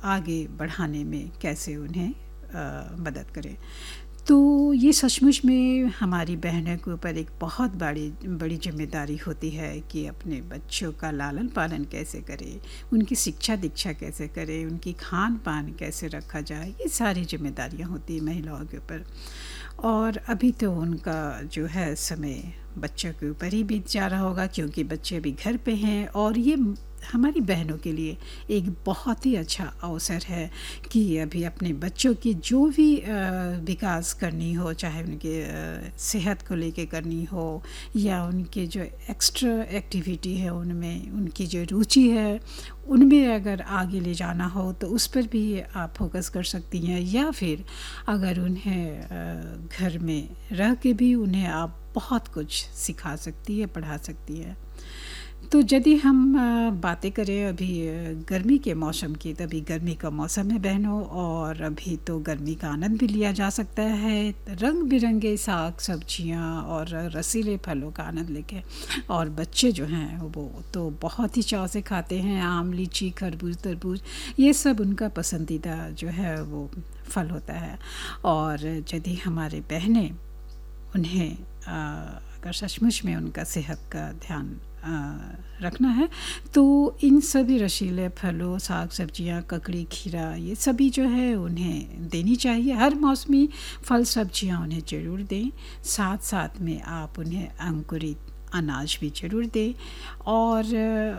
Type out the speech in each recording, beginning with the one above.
आगे बढ़ाने में कैसे उन्हें मदद करें। तो ये सचमुच में हमारी बहनों के ऊपर एक बहुत बड़ी जिम्मेदारी होती है कि अपने बच्चों का लालन पालन कैसे करें, उनकी शिक्षा दीक्षा कैसे करें, उनकी खान पान कैसे रखा जाए। ये सारी जिम्मेदारियां होती हैं महिलाओं के ऊपर। और अभी तो उनका जो है समय बच्चों के ऊपर ही बीत जा रहा होगा, क्योंकि बच्चे अभी घर पे हैं। और ये हमारी बहनों के लिए एक बहुत ही अच्छा अवसर है कि अभी अपने बच्चों की जो भी विकास करनी हो, चाहे उनके सेहत को लेके करनी हो या उनके जो एक्स्ट्रा एक्टिविटी है उनमें उनकी जो रुचि है उनमें अगर आगे ले जाना हो तो उस पर भी आप फोकस कर सकती हैं। या फिर अगर उन्हें घर में रह के भी उन्हें आप बहुत कुछ सिखा सकती है, पढ़ा सकती है। तो यदि हम बातें करें अभी गर्मी के मौसम की, तो अभी गर्मी का मौसम है बहनों, और अभी तो गर्मी का आनंद भी लिया जा सकता है रंग बिरंगे साग सब्जियां और रसीले फलों का आनंद लेके। और बच्चे जो हैं वो तो बहुत ही चाव से खाते हैं आम, लीची, खरबूज, तरबूज, ये सब उनका पसंदीदा जो है वो फल होता है। और यदि हमारे बहनें उन्हें अगर सचमुच में उनका सेहत का ध्यान रखना है तो इन सभी रसीले फलों, साग सब्जियां, ककड़ी, खीरा, ये सभी जो है उन्हें देनी चाहिए। हर मौसमी फल सब्जियां उन्हें ज़रूर दें। साथ साथ में आप उन्हें अंकुरित अनाज भी ज़रूर दें। और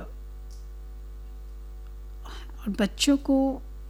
बच्चों को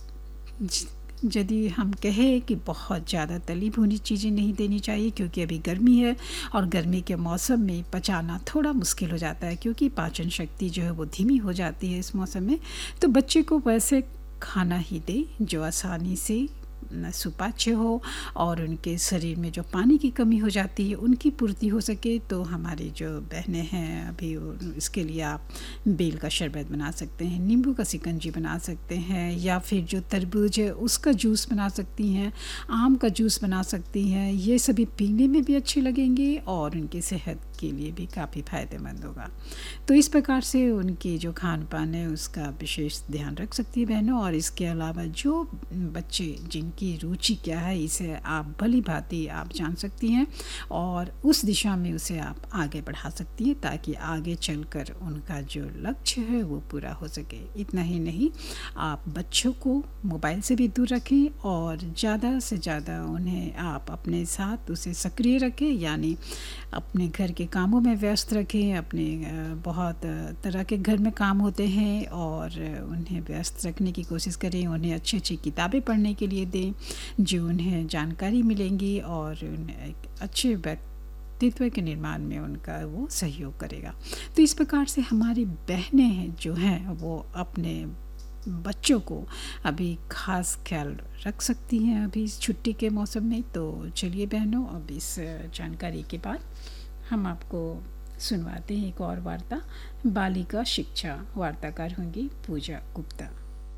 यदि हम कहें कि बहुत ज़्यादा तली भुनी चीज़ें नहीं देनी चाहिए, क्योंकि अभी गर्मी है और गर्मी के मौसम में पचाना थोड़ा मुश्किल हो जाता है, क्योंकि पाचन शक्ति जो है वो धीमी हो जाती है इस मौसम में। तो बच्चे को वैसे खाना ही दे जो आसानी से सुपाच्य हो और उनके शरीर में जो पानी की कमी हो जाती है उनकी पूर्ति हो सके। तो हमारी जो बहनें हैं अभी इसके लिए आप बेल का शरबत बना सकते हैं, नींबू का शिकंजी बना सकते हैं, या फिर जो तरबूज है उसका जूस बना सकती हैं, आम का जूस बना सकती हैं। ये सभी पीने में भी अच्छे लगेंगे और उनकी सेहत के लिए भी काफ़ी फ़ायदेमंद होगा। तो इस प्रकार से उनकी जो खान पान है उसका विशेष ध्यान रख सकती है बहनों। और इसके अलावा जो बच्चे जिनकी रुचि क्या है इसे आप भली भांति आप जान सकती हैं और उस दिशा में उसे आप आगे बढ़ा सकती हैं, ताकि आगे चलकर उनका जो लक्ष्य है वो पूरा हो सके। इतना ही नहीं, आप बच्चों को मोबाइल से भी दूर रखें और ज़्यादा से ज़्यादा उन्हें आप अपने साथ उसे सक्रिय रखें, यानी अपने घर के कामों में व्यस्त रखें। अपने बहुत तरह के घर में काम होते हैं और उन्हें व्यस्त रखने की कोशिश करें। उन्हें अच्छी अच्छी किताबें पढ़ने के लिए दें जो उन्हें जानकारी मिलेंगी और उन्हें एक अच्छे व्यक्तित्व के निर्माण में उनका वो सहयोग करेगा। तो इस प्रकार से हमारी बहनें जो हैं वो अपने बच्चों को अभी खास ख्याल रख सकती हैं अभी इस छुट्टी के मौसम में। तो चलिए बहनों, अब इस जानकारी के बाद हम आपको सुनवाते हैं एक और वार्ता। बालिका शिक्षा, वार्ताकार होंगी पूजा गुप्ता।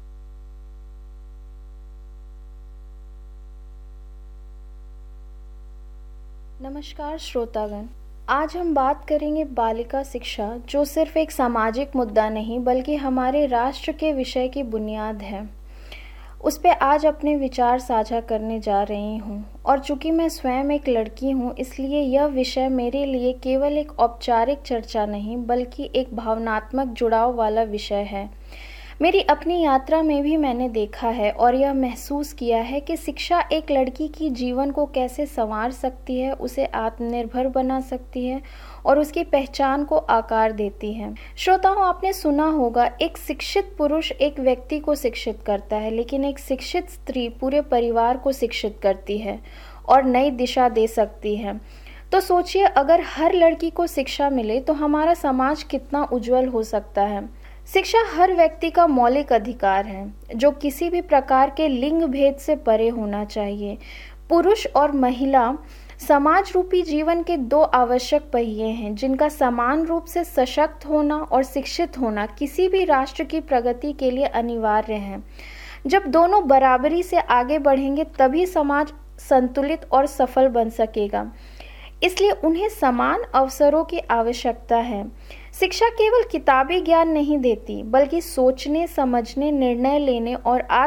नमस्कार श्रोतागण, आज हम बात करेंगे बालिका शिक्षा, जो सिर्फ एक सामाजिक मुद्दा नहीं बल्कि हमारे राष्ट्र के विषय की बुनियाद है। उस पे आज अपने विचार साझा करने जा रही हूँ। और चूँकि मैं स्वयं एक लड़की हूँ, इसलिए यह विषय मेरे लिए केवल एक औपचारिक चर्चा नहीं बल्कि एक भावनात्मक जुड़ाव वाला विषय है। मेरी अपनी यात्रा में भी मैंने देखा है और यह महसूस किया है कि शिक्षा एक लड़की की जीवन को कैसे संवार सकती है, उसे आत्मनिर्भर बना सकती है और उसकी पहचान को आकार देती है। श्रोताओं, आपने सुना होगा, एक शिक्षित पुरुष एक व्यक्ति को शिक्षित करता है, लेकिन एक शिक्षित स्त्री पूरे परिवार को शिक्षित करती है और नई दिशा दे सकती है। तो सोचिए, अगर हर लड़की को शिक्षा मिले तो हमारा समाज कितना उज्जवल हो सकता है। शिक्षा हर व्यक्ति का मौलिक अधिकार है, जो किसी भी प्रकार के लिंग भेद से परे होना चाहिए। पुरुष और महिला समाज रूपी जीवन के दो आवश्यक पहिए हैं, जिनका समान रूप से सशक्त होना और शिक्षित होना किसी भी राष्ट्र की प्रगति के लिए अनिवार्य है। जब दोनों बराबरी से आगे बढ़ेंगे तभी समाज संतुलित और सफल बन सकेगा। इसलिए उन्हें समान अवसरों की आवश्यकता है। शिक्षा केवल किताबी ज्ञान नहीं देती, बल्कि सोचने, समझने, निर्णय लेने और